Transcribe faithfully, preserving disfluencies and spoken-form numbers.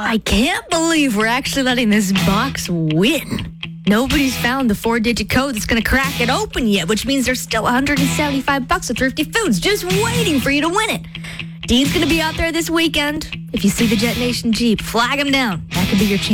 I can't believe we're actually letting this box win. Nobody's found the four-digit code that's going to crack it open yet, which means there's still one hundred seventy-five bucks of Thrifty Foods just waiting for you to win it. Dean's going to be out there this weekend. If you see the Jet Nation Jeep, flag him down. That could be your chance.